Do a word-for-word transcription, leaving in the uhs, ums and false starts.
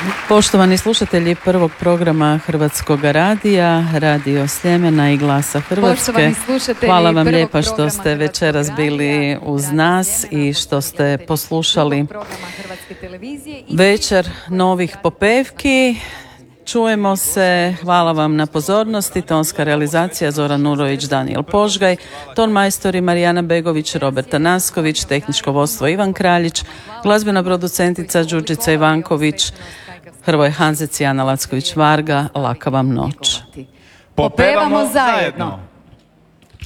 Poštovani slušatelji prvog programa Hrvatskog radija, Radio Sljemena i Glasa Hrvatske, hvala vam lijepa što ste večeras bili uz nas i što ste poslušali večer novih popevki. Čujemo se, hvala vam na pozornosti. Tonska realizacija Zoran Urović, Daniel Požgaj, ton majstori Marijana Begović, Roberta Nasković, tehničko vodstvo Ivan Kraljić, glazbena producentica Đurđica Ivanković, Hrvoje Hanzec i Ana Lacković Varga. Laka vam noć. Popevamo zajedno.